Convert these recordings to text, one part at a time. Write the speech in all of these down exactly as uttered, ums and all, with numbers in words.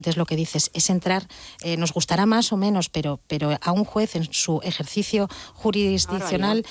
Es lo que dices, es entrar, eh, nos gustará más o menos, pero, pero a un juez en su ejercicio jurisdiccional,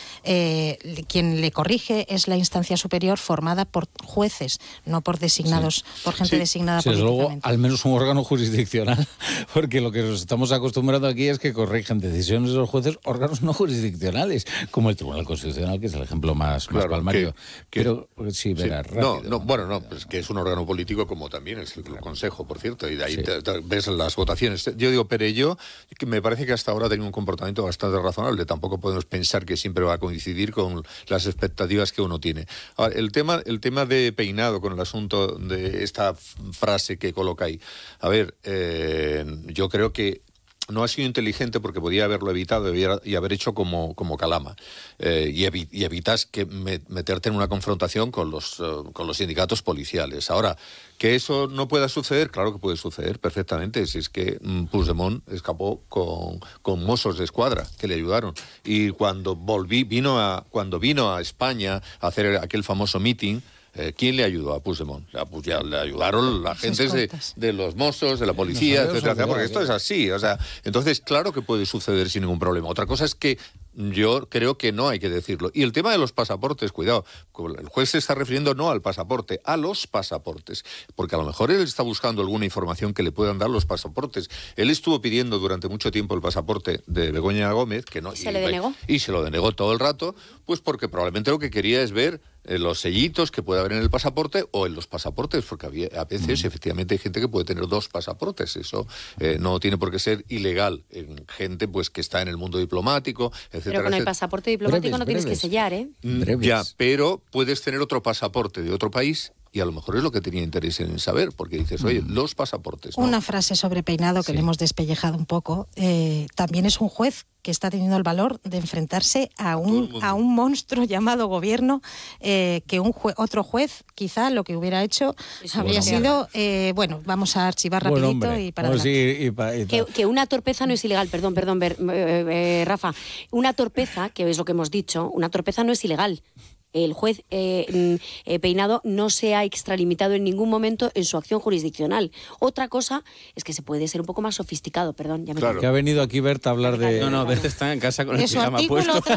eh, quien le corrige es la instancia superior formada por jueces, no por designados, sí. por gente sí. designada sí, políticamente. Luego, al menos un órgano jurisdiccional, porque lo que nos estamos acostumbrando aquí es que corrigen decisiones de los jueces, órganos no jurisdiccionales, como el Tribunal Constitucional, que es el ejemplo más, claro, más palmario. Que, que, pero sí, verá, sí. rápido. No, no, bueno, no, pues que es un órgano político como también es el claro. Consejo, por cierto, y de ahí sí. te, te, ves las votaciones. Yo digo, Perelló, que me parece que hasta ahora ha tenido un comportamiento bastante razonable. Tampoco podemos pensar que siempre va a coincidir con las expectativas que uno tiene. Ahora, el tema, el tema de Peinado con el asunto de esta frase que coloca ahí. A ver, eh, yo creo que no ha sido inteligente porque podía haberlo evitado y haber hecho como, como Calama. Eh, y, evi- y evitas que me- meterte en una confrontación con los, uh, con los sindicatos policiales. Ahora, que eso no pueda suceder, claro que puede suceder perfectamente. Si es que mm, Puigdemont escapó con, con mozos de escuadra que le ayudaron. Y cuando volví, vino a, cuando vino a España a hacer aquel famoso meeting, Eh, ¿quién le ayudó a Puigdemont? Le, ya, le ayudaron la gente de, de los mozos, de la policía, no etcétera, porque esto es así. O sea, entonces, claro que puede suceder sin ningún problema. Otra cosa es que yo creo que no hay que decirlo. Y el tema de los pasaportes, cuidado, el juez se está refiriendo no al pasaporte, a los pasaportes, porque a lo mejor él está buscando alguna información que le puedan dar los pasaportes. Él estuvo pidiendo durante mucho tiempo el pasaporte de Begoña Gómez, que no, ¿Se y, le denegó? Y se lo denegó todo el rato, pues porque probablemente lo que quería es ver eh, los sellitos que puede haber en el pasaporte o en los pasaportes, porque había, a veces mm. efectivamente hay gente que puede tener dos pasaportes. Eso eh, no tiene por qué ser ilegal en gente pues que está en el mundo diplomático, etcétera. Pero con el pasaporte diplomático breves, no tienes breves. que sellar, ¿eh? Breves. Ya, pero puedes tener otro pasaporte de otro país y a lo mejor es lo que tenía interés en saber, porque dices, oye, mm. los pasaportes, ¿no? Una frase sobre Peinado que sí. le hemos despellejado un poco. Eh, también es un juez que está teniendo el valor de enfrentarse a un, a un monstruo llamado gobierno, eh, que un jue- otro juez, quizá lo que hubiera hecho sí, habría bueno, sido, eh, bueno, vamos a archivar bueno, rapidito hombre, y para pues adelante. Sí, y pa- y que, que una torpeza no es ilegal, perdón, perdón, ver, eh, eh, Rafa, una torpeza, que es lo que hemos dicho, una torpeza no es ilegal. El juez eh, eh, Peinado no se ha extralimitado en ningún momento en su acción jurisdiccional. Otra cosa es que se puede ser un poco más sofisticado, perdón. Ya me claro. Que ha venido aquí Berta a hablar de... No, no, Berta está en casa con el pijama puesto. Otra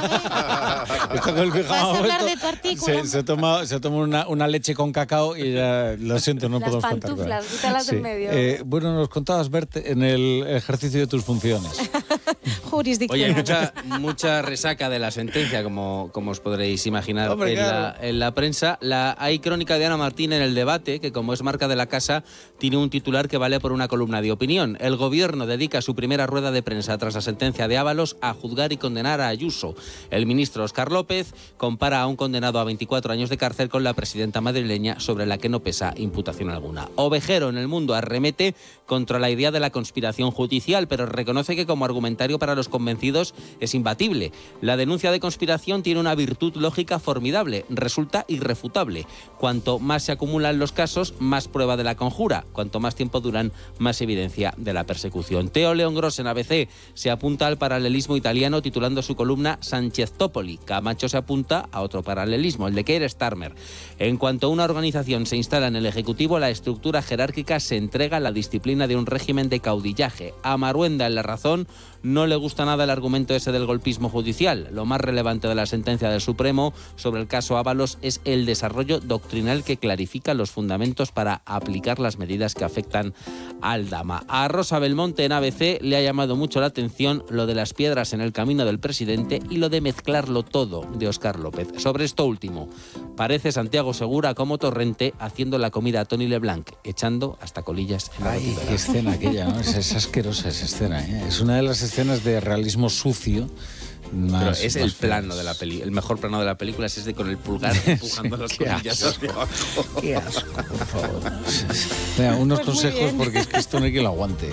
vez. Está con el pijama ¿Vas a hablar puesto. de tu artículo? Se, se toma, se toma una, una leche con cacao y ya, lo siento, no Las podemos contar. Las pantuflas, quítalas sí. en medio. Eh, bueno, nos contabas, Berta, en el ejercicio de tus funciones. Jurisdiccional. Oye, mucha, mucha resaca de la sentencia, como, como os podréis imaginar. Hombre, en, claro. la, en la prensa la, hay crónica de Ana Martín en El Debate, que como es marca de la casa, tiene un titular que vale por una columna de opinión. El gobierno dedica su primera rueda de prensa tras la sentencia de Ábalos a juzgar y condenar a Ayuso. El ministro Óscar López compara a un condenado a veinticuatro años de cárcel con la presidenta madrileña, sobre la que no pesa imputación alguna. Ovejero en El Mundo arremete contra la idea de la conspiración judicial, pero reconoce que como argumentario para los convencidos es imbatible. La denuncia de conspiración tiene una virtud lógica formidable, resulta irrefutable. Cuanto más se acumulan los casos, más prueba de la conjura. Cuanto más tiempo duran, más evidencia de la persecución. Teo León Gros en A B C se apunta al paralelismo italiano titulando su columna Sancheztópoli. Camacho se apunta a otro paralelismo, el de Keir Starmer. En cuanto una organización se instala en el Ejecutivo, la estructura jerárquica se entrega a la disciplina de un régimen de caudillaje. A Maruenda, en La Razón, no le gusta nada el argumento ese del golpismo judicial. Lo más relevante de la sentencia del Supremo sobre el caso Ábalos es el desarrollo doctrinal que clarifica los fundamentos para aplicar las medidas que afectan al Dama. A Rosa Belmonte en A B C le ha llamado mucho la atención lo de las piedras en el camino del presidente y lo de mezclarlo todo de Óscar López. Sobre esto último, parece Santiago Segura como Torrente haciendo la comida a Tony Leblanc, echando hasta colillas en la Ay, batidora. qué escena aquella, ¿no? Es, es asquerosa esa escena, ¿eh? Es una de las escenas de realismo sucio. Más, Pero es el más plano de la peli, el mejor plano de la película es este con el pulgar empujando las qué colillas. asco, qué asco, por favor. Venga, unos Pues muy consejos bien. porque es que esto no hay quien lo aguante.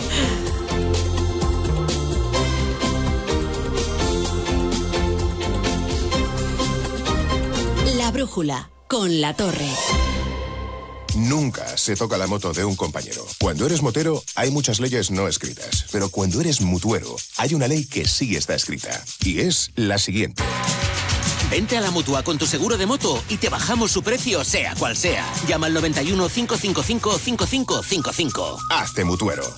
La brújula con La Torre. Nunca se toca la moto de un compañero. Cuando eres motero, hay muchas leyes no escritas. Pero cuando eres mutuero, hay una ley que sí está escrita. Y es la siguiente. Vente a la Mutua con tu seguro de moto y te bajamos su precio, sea cual sea. Llama al noventa y uno, cinco cinco cinco, cinco cinco cinco cinco. Hazte mutuero.